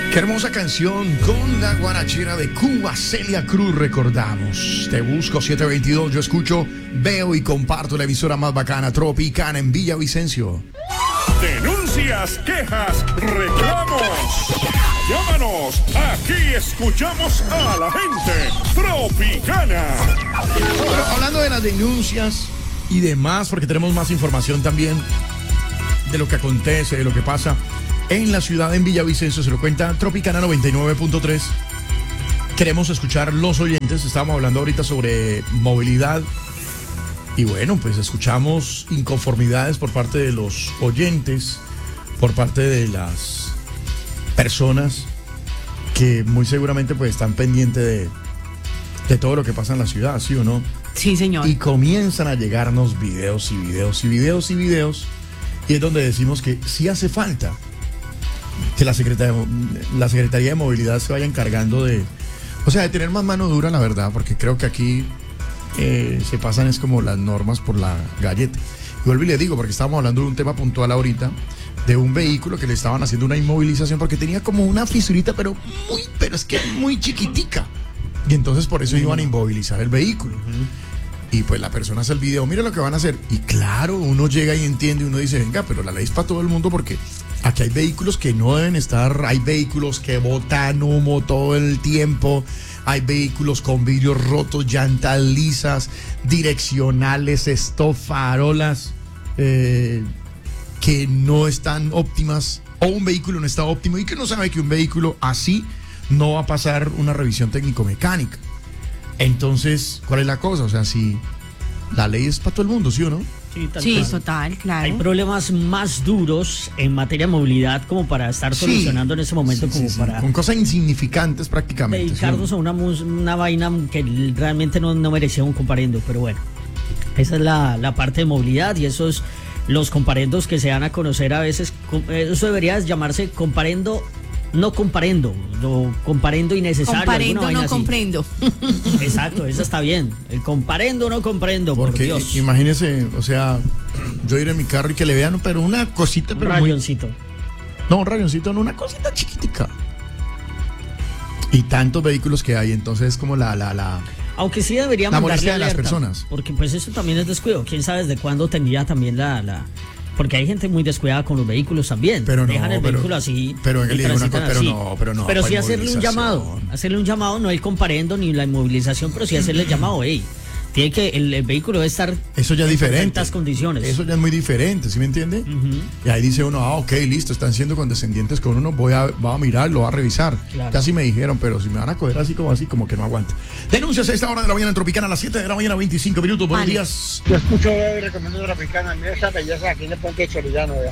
Qué hermosa canción con la guarachera de Cuba, Celia Cruz, recordamos. Te busco 722, yo escucho, veo y comparto la emisora más bacana, Tropicana en Villavicencio. Denuncias, quejas, reclamos. Llámanos, aquí escuchamos a la gente. Tropicana. Bueno, hablando de las denuncias y demás, porque tenemos más información también de lo que acontece, de lo que pasa en la ciudad, en Villavicencio, se lo cuenta Tropicana 99.3. Queremos escuchar los oyentes. Estábamos hablando ahorita sobre movilidad. Y bueno, pues escuchamos inconformidades por parte de los oyentes, por parte de las personas que muy seguramente pues están pendientes de todo lo que pasa en la ciudad, ¿sí o no? Sí, señor. Y comienzan a llegarnos videos y videos y videos y videos. Y es donde decimos que sí hace falta que la Secretaría de Movilidad se vaya encargando de tener más mano dura, la verdad, porque creo que aquí se pasan es como las normas por la galleta. Y vuelvo y le digo, porque estábamos hablando de un tema puntual ahorita, de un vehículo que le estaban haciendo una inmovilización porque tenía como una fisurita, pero es que muy chiquitica. Y entonces por eso iban a inmovilizar el vehículo. Y pues la persona hace el video, mira lo que van a hacer. Y claro, uno llega y entiende, uno dice, venga, pero la ley es para todo el mundo porque aquí hay vehículos que no deben estar, hay vehículos que botan humo todo el tiempo, hay vehículos con vidrios rotos, llantas lisas, direccionales, stop, farolas que no están óptimas, o un vehículo no está óptimo y que no sabe que un vehículo así no va a pasar una revisión técnico-mecánica. Entonces, ¿cuál es la cosa? O sea, si la ley es para todo el mundo, ¿sí o no? Sí, total, claro. Hay problemas más duros en materia de movilidad como para estar solucionando en ese momento, para con cosas insignificantes prácticamente. dedicarnos a una vaina que realmente no merecía un comparendo, pero bueno, esa es la parte de movilidad y esos los comparendos que se dan a conocer a veces. Eso debería llamarse comparendo, no comparendo, o comparendo innecesario. Comparendo, no comprendo. Exacto, eso está bien. El comparendo, no comprendo, porque por Dios. Imagínese, o sea, yo ir en mi carro y que le vean, pero una cosita, pero un rayoncito. No, un rayoncito, no, una cosita chiquitica. Y tantos vehículos que hay, entonces es como aunque sí debería la mandarle molestia de alerta, las personas. porque pues eso también es descuido. Quién sabe desde cuándo tendría también porque hay gente muy descuidada con los vehículos también. Pero no, dejan el vehículo así. Pero en el pero no. Pero sí hacerle un llamado, no el comparendo ni la inmovilización, pero sí hacerle el llamado, tiene que el vehículo debe estar eso ya es diferente. En perfectas condiciones. Eso ya es muy diferente, ¿sí me entiende? Y ahí dice uno, ok, listo, están siendo condescendientes con uno, voy a mirar, lo voy a revisar. Claro. Casi me dijeron, pero si me van a coger así como que no aguanta. Denuncias a esta hora de la mañana en Tropicana, a las 7 de la mañana, 25 minutos. Buenos días. Yo escucho y recomiendo Tropicana. Mira esa belleza aquí en el puente de Chorillano, ya.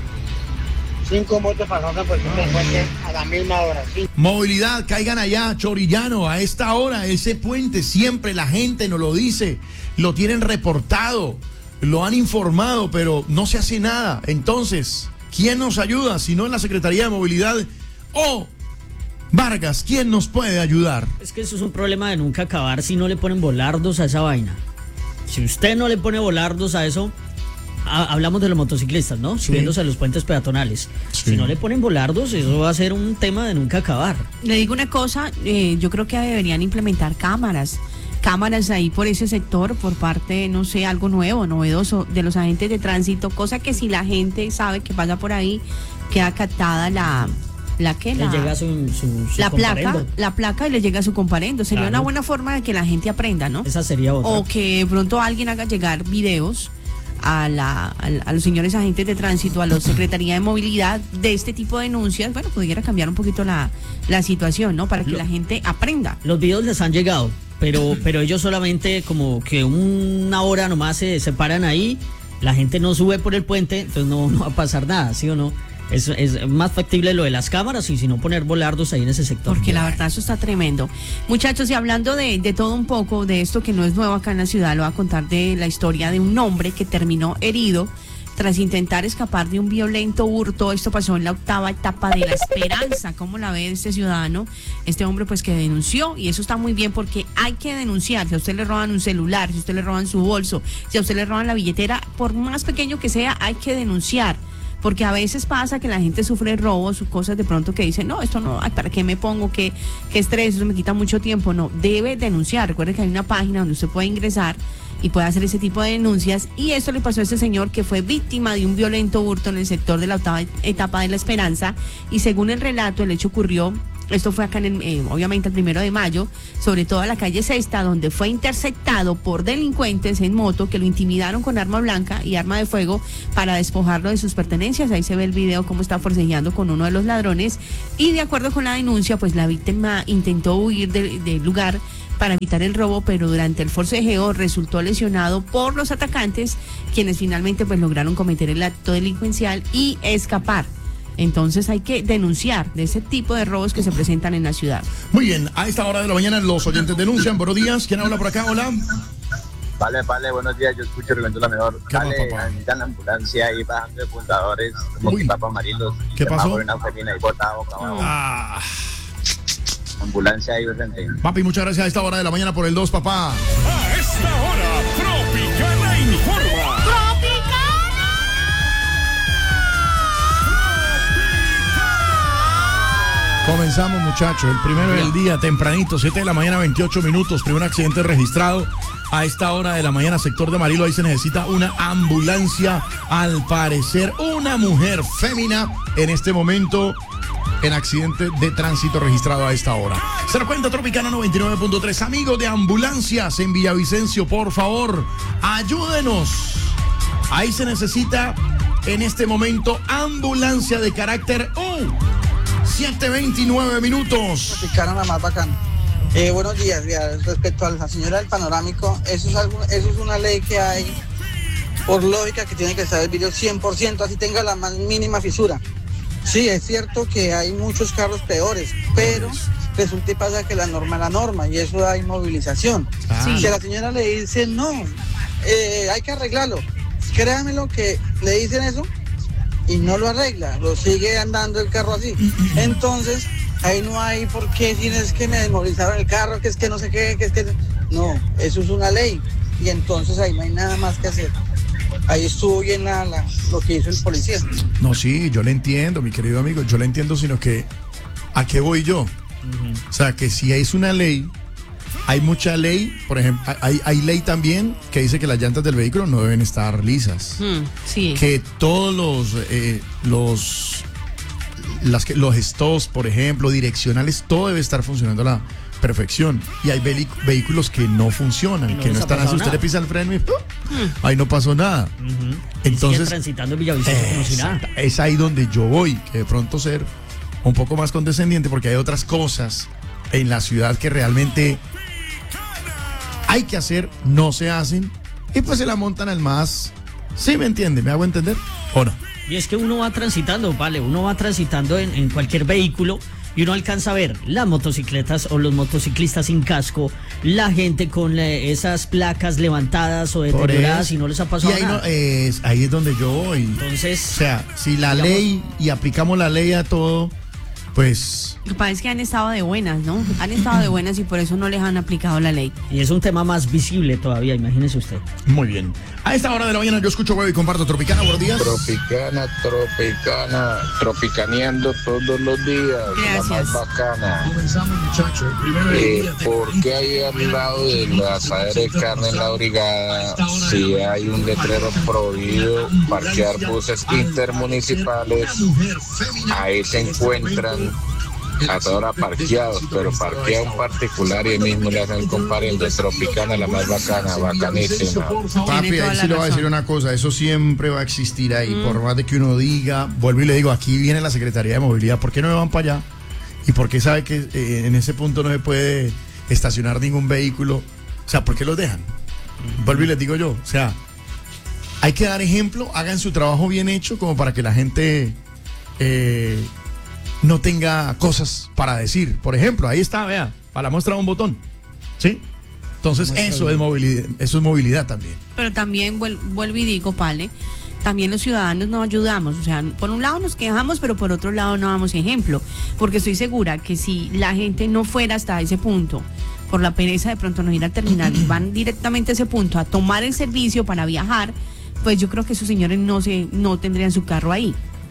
5 motos pasaron por el puente a la misma hora. ¿Sí? Movilidad, caigan allá, Chorillano, a esta hora, ese puente, siempre la gente nos lo dice, lo tienen reportado, lo han informado, pero no se hace nada. Entonces, ¿quién nos ayuda? Si no en la Secretaría de Movilidad o Vargas, ¿quién nos puede ayudar? Es que eso es un problema de nunca acabar si no le ponen volardos a esa vaina. Si usted no le pone volardos a eso... Hablamos de los motociclistas, ¿no? Sí. Subiéndose a los puentes peatonales. Sí. Si no le ponen volardos, eso va a ser un tema de nunca acabar. Le digo una cosa, yo creo que deberían implementar cámaras ahí por ese sector, por parte, no sé, algo nuevo, novedoso de los agentes de tránsito, cosa que si la gente sabe que pasa por ahí, queda captada le llega su la placa y le llega su comparendo. Sería una buena forma de que la gente aprenda, ¿no? Esa sería otra. O que de pronto alguien haga llegar videos a los señores agentes de tránsito, a la Secretaría de Movilidad de este tipo de denuncias. Bueno, pudiera cambiar un poquito la situación, ¿no? Para que la gente aprenda. Los videos les han llegado, pero ellos solamente como que una hora nomás se paran ahí, la gente no sube por el puente, entonces no va a pasar nada, ¿sí o no? Es más factible lo de las cámaras y si no poner volardos ahí en ese sector. Porque la verdad eso está tremendo. Muchachos, y hablando de todo un poco, de esto que no es nuevo acá en la ciudad, lo voy a contar de la historia de un hombre que terminó herido tras intentar escapar de un violento hurto. Esto pasó en la 8ª etapa de La Esperanza. ¿Cómo la ve este ciudadano? Este hombre pues que denunció, y eso está muy bien porque hay que denunciar. Si a usted le roban un celular, si a usted le roban su bolso, si a usted le roban la billetera, por más pequeño que sea, hay que denunciar. porque a veces pasa que la gente sufre robos, cosas de pronto que dicen, no, esto no, ¿para qué me pongo? ¿Qué estrés? Eso me quita mucho tiempo. No, debe denunciar. Recuerde que hay una página donde usted puede ingresar y puede hacer ese tipo de denuncias, y esto le pasó a este señor que fue víctima de un violento hurto en el sector de la octava etapa de La Esperanza, y según el relato, el hecho ocurrió, esto fue acá obviamente el 1 de mayo, sobre todo a la calle Sexta, donde fue interceptado por delincuentes en moto que lo intimidaron con arma blanca y arma de fuego para despojarlo de sus pertenencias. Ahí se ve el video cómo está forcejeando con uno de los ladrones, y de acuerdo con la denuncia, pues la víctima intentó huir del lugar para evitar el robo, pero durante el forcejeo resultó lesionado por los atacantes, quienes finalmente pues lograron cometer el acto delincuencial y escapar. Entonces hay que denunciar de ese tipo de robos que se presentan en la ciudad. Muy bien, a esta hora de la mañana los oyentes denuncian. Buenos días, ¿quién habla por acá? Hola. Vale, buenos días, yo escucho Relento La Mejor. ¿Qué pasó, papá? Anda la ambulancia ahí bajando de fundadores, como Uy. que Papa Marilos. ¿Qué pasó? Una femina ahí botada boca abajo. Ah, Ambulancia ahí urgente. papi, muchas gracias a esta hora de la mañana por el 2, papá. A esta hora, Tropicana informa. Comenzamos, muchachos, el primero del día, tempranito, 7 de la mañana, 28 minutos, primer accidente registrado a esta hora de la mañana, sector de Amarillo. Ahí se necesita una ambulancia, al parecer una mujer fémina en este momento en accidente de tránsito registrado a esta hora. Se lo cuenta Tropicana 99.3. Amigos de ambulancias en Villavicencio, por favor, ayúdenos. Ahí se necesita en este momento ambulancia de carácter 7:29 minutos. Tropicana la más bacana. Buenos días, respecto a la señora del panorámico, eso es una ley que hay, por lógica, que tiene que estar el vidrio 100%, así tenga la más mínima fisura. Sí, es cierto que hay muchos carros peores, pero resulta y pasa que la norma es la norma, y eso hay movilización. Sí. Si a la señora le dicen, no, hay que arreglarlo, créanmelo que le dicen eso y no lo arregla, lo sigue andando el carro así. Entonces, ahí no hay por qué tienes que me desmovilizaron el carro, que es que no sé qué, que es que... No, eso es una ley, y entonces ahí no hay nada más que hacer. Ahí estuvo bien lo que hizo el policía. No, sí, yo le entiendo, mi querido amigo, yo le entiendo, sino que ¿a qué voy yo? O sea, que si es una ley, hay mucha ley, por ejemplo, hay ley también que dice que las llantas del vehículo no deben estar lisas. Sí. Que todos los stops, por ejemplo, direccionales, todo debe estar funcionando a la perfección. Y hay vehículos que no funcionan, que no están así. Usted le pisa el freno y ahí no pasó nada. Entonces, sigue transitando en Villavicencio como si nada. es ahí donde yo voy, que de pronto ser un poco más condescendiente, porque hay otras cosas en la ciudad que realmente hay que hacer, no se hacen, y pues se la montan al más. ¿Sí me entiende? ¿Me hago entender o no? Y es que uno va transitando, uno va transitando en cualquier vehículo y uno alcanza a ver las motocicletas o los motociclistas sin casco, la gente con esas placas levantadas o deterioradas y no les ha pasado y ahí nada. Ahí es donde yo voy. Entonces, O sea, si la ley y aplicamos la ley a todo, pues... Lo que pasa es que han estado de buenas, ¿no? Han estado de buenas y por eso no les han aplicado la ley. y es un tema más visible todavía, imagínese usted. Muy bien. A esta hora de la mañana yo escucho huevo y comparto Tropicana. Buenos días. Tropicaneando todos los días. Gracias. La más bacana. Comenzamos, muchachos. El primero del día. ¿Por qué ahí al lado de la asadera de carne en la brigada, si hay un letrero prohibido parquear buses intermunicipales, ahí se encuentran a toda hora parqueados, pero parquea un particular y ahí mismo le hacen el comparendo? Tropicana la más bacana, bacanísima. Papi, Tiene toda ahí la sí le voy a decir razón. una cosa, eso siempre va a existir ahí, por más de que uno diga, vuelvo y le digo, aquí viene la Secretaría de Movilidad, ¿por qué no me van para allá? ¿Y por qué sabe que en ese punto no se puede estacionar ningún vehículo? O sea, ¿por qué los dejan? Vuelvo y les digo yo, o sea, hay que dar ejemplo, hagan su trabajo bien hecho como para que la gente no tenga cosas para decir. Por ejemplo, ahí está, vea, para la muestra de un botón, ¿sí? Entonces eso es movilidad también. Pero también vuelvo y digo, Pale, también los ciudadanos no ayudamos. O sea, por un lado nos quejamos, pero por otro lado no damos ejemplo. Porque estoy segura que si la gente no fuera hasta ese punto, por la pereza de pronto no ir al terminal, y van directamente a ese punto a tomar el servicio para viajar, pues yo creo que esos señores no tendrían su carro ahí.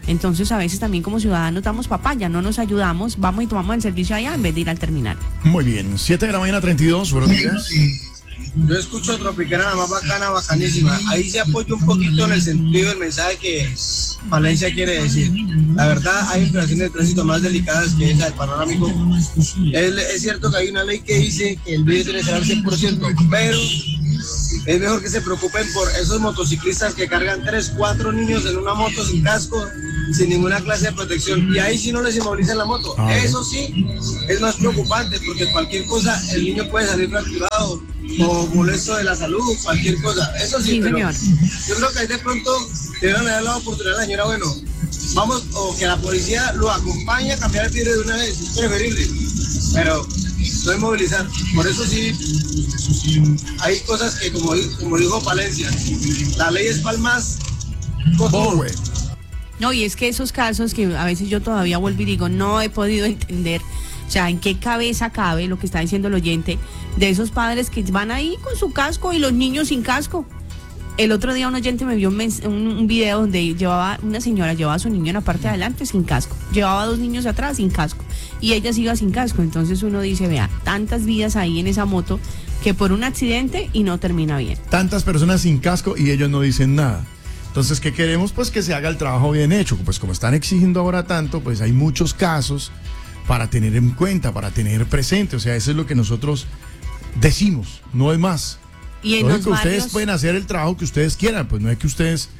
Entonces a veces también como ciudadanos damos papaya, no nos ayudamos, vamos y tomamos el servicio allá en vez de ir al terminal. Muy bien, 7 de la mañana 32, buenos días. Yo escucho Tropicana, la más bacana, bacanísima. Ahí se apoya un poquito en el sentido del mensaje que Valencia quiere decir. La verdad, hay infracciones de tránsito más delicadas que esa del panorámico. Es cierto que hay una ley que dice que el vídeo tiene que ser al 100%, pero es mejor que se preocupen por esos motociclistas que cargan 3, 4 niños en una moto sin casco, sin ninguna clase de protección. Y ahí sí no les inmovilizan la moto. Eso sí es más preocupante, porque cualquier cosa, el niño puede salir fracturado o molesto de la salud, cualquier cosa. Eso sí, pero señor. Yo creo que ahí de pronto debieron dar la oportunidad a la señora, bueno, vamos, o que la policía lo acompañe a cambiar el vidrio de una vez, es preferible, pero no inmovilizar. Por eso sí, hay cosas que, como dijo Valencia, la ley es para el más cojudo. No, y es que esos casos que a veces yo todavía vuelvo y digo, no he podido entender, o sea, en qué cabeza cabe lo que está diciendo el oyente, de esos padres que van ahí con su casco y los niños sin casco. El otro día un oyente me vio un video donde una señora llevaba a su niño en la parte de adelante sin casco, llevaba 2 niños atrás sin casco, y ella se iba sin casco. Entonces uno dice, vea, tantas vidas ahí en esa moto que por un accidente y no termina bien. Tantas personas sin casco y ellos no dicen nada. Entonces, ¿qué queremos? Pues que se haga el trabajo bien hecho. Pues como están exigiendo ahora tanto, pues hay muchos casos para tener en cuenta, para tener presente. O sea, eso es lo que nosotros decimos, no es más. Y en Entonces, los que ustedes barrios pueden hacer el trabajo que ustedes quieran, pues no es que ustedes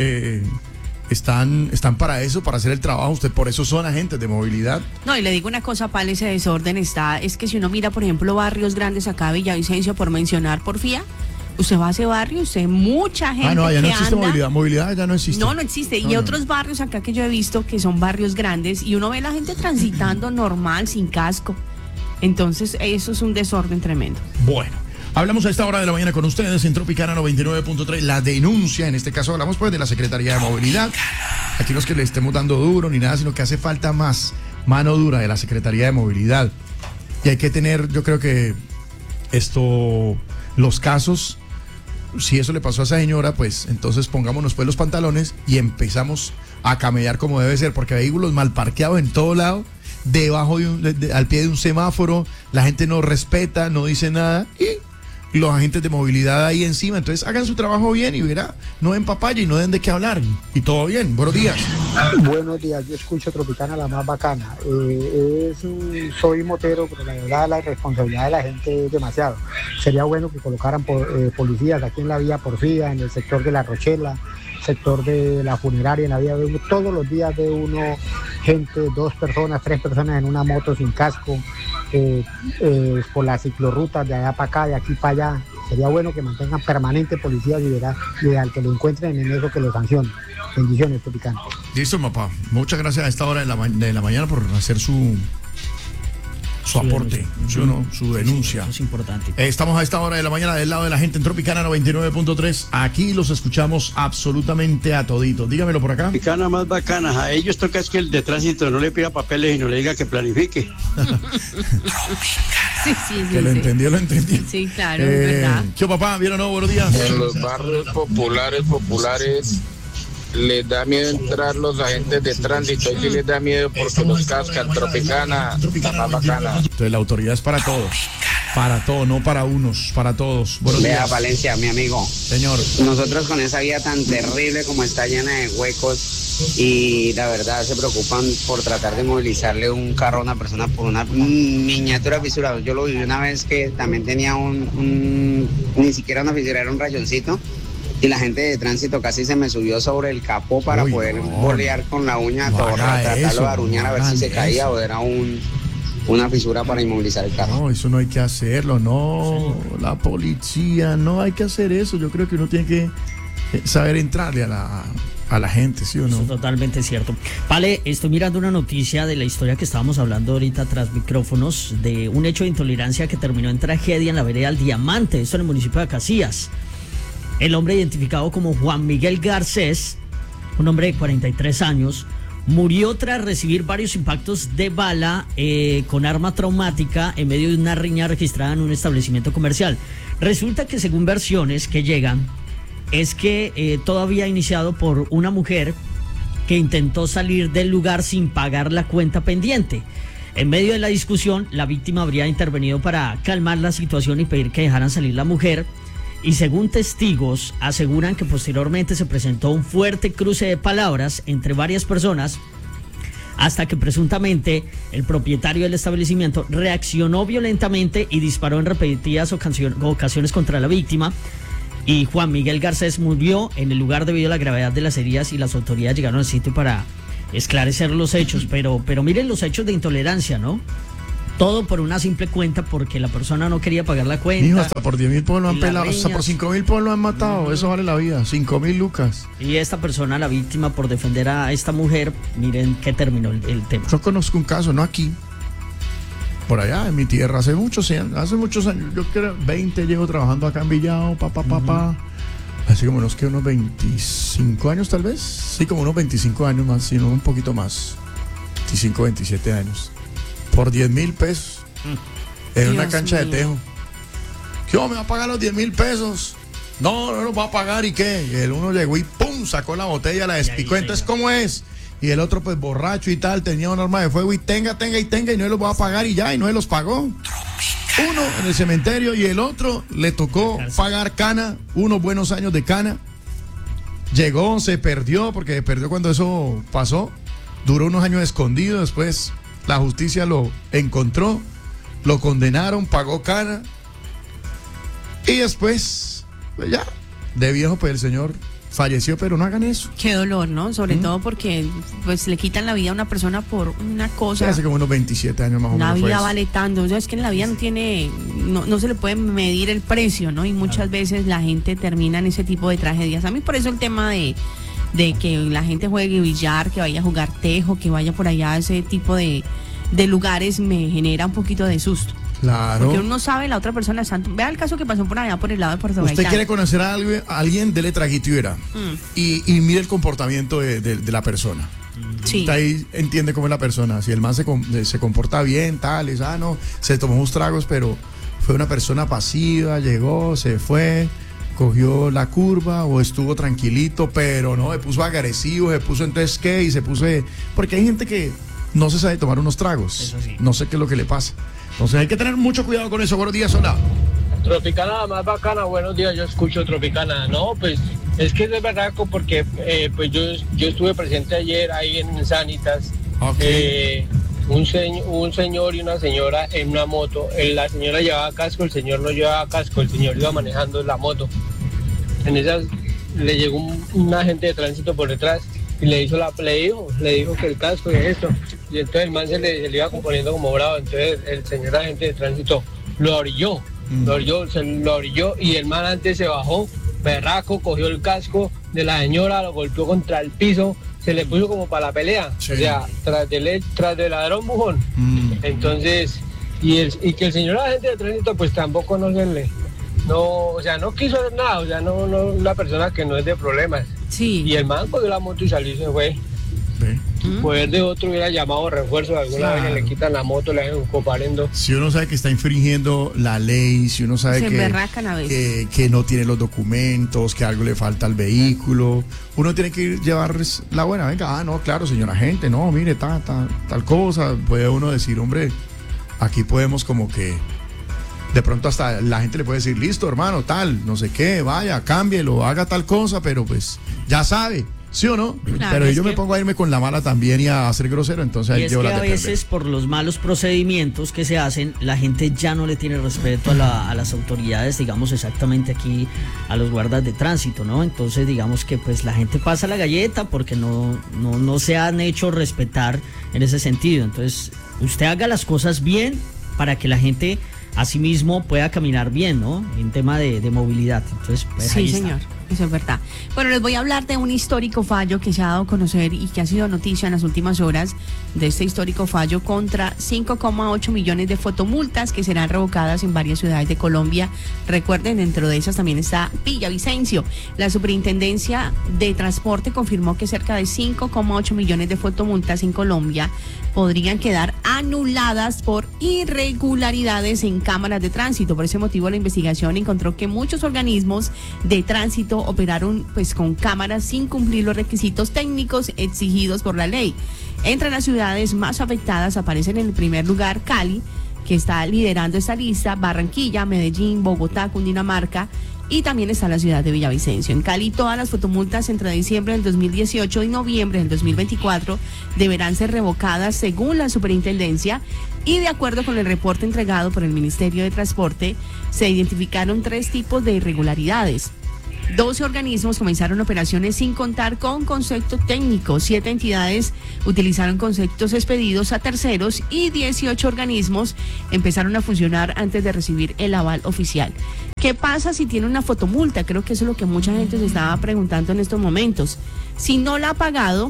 están para eso, para hacer el trabajo. Usted por eso son agentes de movilidad. No, y le digo una cosa, Pal, ese desorden es que si uno mira, por ejemplo, barrios grandes acá, Villavicencio, por mencionar Porfía, usted va a ese barrio, usted mucha gente no, allá no que existe anda, movilidad ya no existe. No existe. No, y no. otros barrios acá que yo he visto que son barrios grandes y uno ve la gente transitando normal, sin casco. Entonces, eso es un desorden tremendo. Bueno, hablamos a esta hora de la mañana con ustedes en Tropicana 99.3. La denuncia, en este caso hablamos pues de la Secretaría de Movilidad. Aquí no es que le estemos dando duro ni nada, sino que hace falta más mano dura de la Secretaría de Movilidad. Y hay que tener, yo creo que los casos, si eso le pasó a esa señora, pues entonces pongámonos pues los pantalones y empezamos a camellar como debe ser, porque vehículos mal parqueados en todo lado, debajo al pie de un semáforo, la gente no respeta, no dice nada y los agentes de movilidad ahí encima. Entonces hagan su trabajo bien y verá, no den papaya y no den de qué hablar y todo bien. Buenos días. Buenos días, yo escucho Tropicana, la más bacana. Soy motero, pero la verdad la responsabilidad de la gente es demasiado. Sería bueno que colocaran policías aquí en la vía Porfía, en el sector de La Rochela, sector de la funeraria, en la vía de uno. Todos los días de uno, gente, 2 personas, 3 personas en una moto sin casco, por las ciclorrutas de allá para acá, de aquí para allá. Sería bueno que mantengan permanente policía y al que lo encuentren en eso que lo sancionen. Bendiciones, Tropicana. Listo, papá. Muchas gracias a esta hora de la mañana por hacer su aporte, su denuncia. Eso es importante. Estamos a esta hora de la mañana del lado de la gente en Tropicana 99.3. Aquí los escuchamos absolutamente a toditos. Dígamelo por acá. Tropicana más bacana. A ellos toca es que el de tránsito no le pida papeles y no le diga que planifique. Sí. Que lo entendió. Sí, claro, es verdad. ¿Qué papá? ¿Vieron o no? Buenos días. En los barrios populares les da miedo entrar los agentes de tránsito, y sí les da miedo porque los cascan. Tropicana, la más bacana. Entonces la autoridad es para todos. Para todos, no para unos, para todos. Buenos Vea, días. Valencia, mi amigo. Señor. Nosotros con esa vía tan terrible como está llena de huecos y la verdad se preocupan por tratar de movilizarle un carro a una persona por una miniatura fisura. Yo lo viví una vez que también tenía ni siquiera una fisura, era un rayoncito. Y la gente de tránsito casi se me subió sobre el capó para poder bolear con la uña, tratarlo de aruñar a ver si se caía o era una fisura para inmovilizar el carro. No, eso no hay que hacerlo, no. La policía, no hay que hacer eso. Yo creo que uno tiene que saber entrarle a la gente, ¿sí o no? Eso es totalmente cierto. Vale, estoy mirando una noticia de la historia que estábamos hablando ahorita tras micrófonos, de un hecho de intolerancia que terminó en tragedia en la vereda El Diamante, esto en el municipio de Casillas. El hombre identificado como Juan Miguel Garcés, un hombre de 43 años, murió tras recibir varios impactos de bala con arma traumática en medio de una riña registrada en un establecimiento comercial. Resulta que según versiones que llegan, es que todo había iniciado por una mujer que intentó salir del lugar sin pagar la cuenta pendiente. En medio de la discusión, la víctima habría intervenido para calmar la situación y pedir que dejaran salir la mujer. Y según testigos, aseguran que posteriormente se presentó un fuerte cruce de palabras entre varias personas, hasta que presuntamente el propietario del establecimiento reaccionó violentamente y disparó en repetidas ocasiones contra la víctima. Y Juan Miguel Garcés murió en el lugar debido a la gravedad de las heridas, y las autoridades llegaron al sitio para esclarecer los hechos. Pero miren los hechos de intolerancia, ¿no? Todo por una simple cuenta, porque la persona no quería pagar la cuenta. Hijo, hasta por 10.000 pesos lo han pelado, hasta por 5.000 pesos lo han matado. Eso vale la vida, 5.000 lucas. Y esta persona, la víctima, por defender a esta mujer, miren qué terminó el tema. Yo conozco un caso, no aquí, por allá en mi tierra, hace muchos años, yo creo 20 llevo trabajando acá en Villao, así como unos 25 años tal vez, sí, como unos 25 años más, sino un poquito más, 25, 27 años. Por 10.000 pesos en una cancha de tejo. ¿Qué me va a pagar los 10.000 pesos? No los va a pagar, ¿y qué? Y el uno llegó y ¡pum! Sacó la botella, la despicó. Entonces, ¿cómo es? Y el otro, pues borracho y tal, tenía un arma de fuego y tenga, y no los va a pagar y ya, y no los pagó. Uno en el cementerio y el otro le tocó pagar cana, unos buenos años de cana. Llegó, se perdió, porque perdió cuando eso pasó. Duró unos años escondido, después la justicia lo encontró, lo condenaron, pagó cana. Y después, pues ya, de viejo, pues el señor falleció, pero no hagan eso. Qué dolor, ¿no? Sobre todo porque pues le quitan la vida a una persona por una cosa. Hace como unos 27 años más o menos. La vida vale tanto. O sea, es que en la vida no se le puede medir el precio, ¿no? Y muchas veces la gente termina en ese tipo de tragedias. A mí por eso el tema de que la gente juegue billar, que vaya a jugar tejo, que vaya por allá a ese tipo de lugares, me genera un poquito de susto. Claro. Porque uno no sabe la otra persona es santo. Vea el caso que pasó por allá, por el lado de Puerto Gaitán. Usted quiere conocer a alguien, dele traguito y verá. Y mire el comportamiento de la persona. Sí. Usted ahí entiende cómo es la persona. Si el man se comporta bien, tal, es sano, se tomó unos tragos, pero fue una persona pasiva, llegó, se fue, cogió la curva o estuvo tranquilito, pero no, se puso agresivo, se puso entonces qué, y se puso... Porque hay gente que no se sabe tomar unos tragos. Eso sí. No sé qué es lo que le pasa. Entonces hay que tener mucho cuidado con eso. Buenos días, hola. Tropicana, la más bacana, buenos días, yo escucho Tropicana. No, pues es que es verdad, porque pues yo estuve presente ayer ahí en Sanitas. Okay. Un señor y una señora en una moto. La señora llevaba casco, el señor no llevaba casco, el señor iba manejando la moto. En esas le llegó un agente de tránsito por detrás y le dijo que el casco y esto. Y entonces el man se le iba componiendo como bravo. Entonces el señor agente de tránsito lo orilló y el man antes se bajó, berraco, cogió el casco de la señora, lo golpeó contra el piso, se le puso como para la pelea, sí. O sea, tras del ladrón bujón. Entonces, y que el señor agente de tránsito pues tampoco no quiso hacer nada, o sea, no una persona que no es de problemas. Sí. Y el man cogió la moto y salió y se fue. Poder de otro hubiera llamado refuerzo, alguna vez le quitan la moto, le hacen un coparendo. Si uno sabe que está infringiendo la ley, si uno sabe que no tiene los documentos, que algo le falta al vehículo, uno tiene que llevar la buena. Venga, no, claro, señor agente, no, mire, tal cosa. Puede uno decir, hombre, aquí podemos como que de pronto hasta la gente le puede decir, listo, hermano, tal, no sé qué, vaya, cámbielo, haga tal cosa, pero pues ya sabe. ¿Sí o no? Claro, pero yo me pongo a irme con la mala también y a ser grosero, entonces ahí llevo la de perder. Y es que a veces por los malos procedimientos que se hacen, la gente ya no le tiene respeto a las autoridades, digamos exactamente aquí a los guardas de tránsito, ¿no? Entonces digamos que pues la gente pasa la galleta porque no se han hecho respetar en ese sentido. Entonces usted haga las cosas bien para que la gente asimismo pueda caminar bien, ¿no? En tema de movilidad. Entonces, pues, sí, ahí señor, está. eso es verdad. Bueno, les voy a hablar de un histórico fallo que se ha dado a conocer y que ha sido noticia en las últimas horas, de este histórico fallo contra 5,8 millones de fotomultas que serán revocadas en varias ciudades de Colombia. Recuerden, dentro de esas también está Villavicencio. La Superintendencia de Transporte confirmó que cerca de 5,8 millones de fotomultas en Colombia podrían quedar anuladas por irregularidades en cámaras de tránsito. Por ese motivo, la investigación encontró que muchos organismos de tránsito momento operaron pues con cámaras sin cumplir los requisitos técnicos exigidos por la ley. Entre las ciudades más afectadas aparecen en el primer lugar Cali, que está liderando esta lista, Barranquilla, Medellín, Bogotá, Cundinamarca, y también está la ciudad de Villavicencio. En Cali, todas las fotomultas entre diciembre del 2018 y noviembre del 2024 deberán ser revocadas según la superintendencia, y de acuerdo con el reporte entregado por el Ministerio de Transporte, se identificaron 3 tipos de irregularidades. 12 organismos comenzaron operaciones sin contar con concepto técnico, 7 entidades utilizaron conceptos expedidos a terceros y 18 organismos empezaron a funcionar antes de recibir el aval oficial. ¿Qué pasa si tiene una fotomulta? Creo que eso es lo que mucha gente se estaba preguntando en estos momentos. Si no la ha pagado,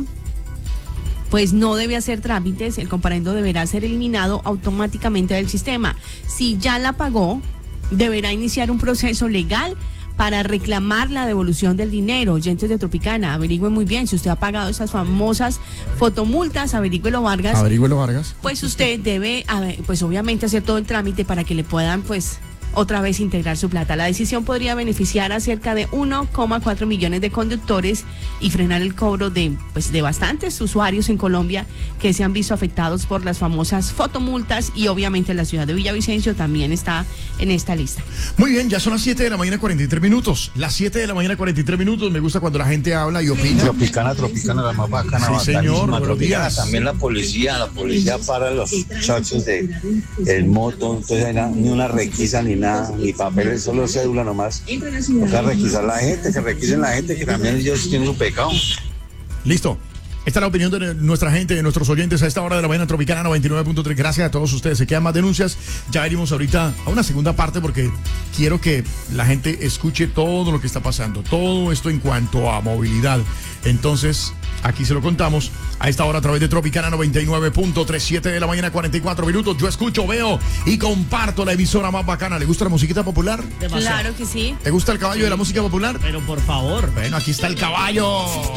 pues no debe hacer trámites, el comparendo deberá ser eliminado automáticamente del sistema. Si ya la pagó, deberá iniciar un proceso legal para reclamar la devolución del dinero. Oyentes de Tropicana, averigüen muy bien si usted ha pagado esas famosas fotomultas, averígüelo Vargas. Pues usted debe, pues obviamente hacer todo el trámite para que le puedan pues otra vez integrar su plata. La decisión podría beneficiar a cerca de 1,4 millones de conductores y frenar el cobro de bastantes usuarios en Colombia que se han visto afectados por las famosas fotomultas, y obviamente la ciudad de Villavicencio también está en esta lista. Muy bien, ya son las 7 de la mañana 43 minutos. Las 7 de la mañana 43 minutos. Me gusta cuando la gente habla y opina. Tropicana, la más bacana. Sí, señor, buenos días. También la policía para los muchachos del moto, entonces ni una requisa ni nada, ni papeles, solo cédula nomás. Toca requisar la gente, que requisen la gente, que también ellos tienen su pecado. Listo. Esta es la opinión de nuestra gente, de nuestros oyentes a esta hora de la mañana. Tropicana 99.3. Gracias a todos ustedes. Se quedan más denuncias. Ya venimos ahorita a una segunda parte porque quiero que la gente escuche todo lo que está pasando. Todo esto en cuanto a movilidad. Entonces, aquí se lo contamos a esta hora a través de Tropicana 99.3, 7 de la mañana 44 minutos. Yo escucho, veo y comparto la emisora más bacana. ¿Le gusta la musiquita popular? Demasiado. Claro que sí. ¿Te gusta el caballo de la música popular? Pero por favor. Bueno, aquí está el caballo.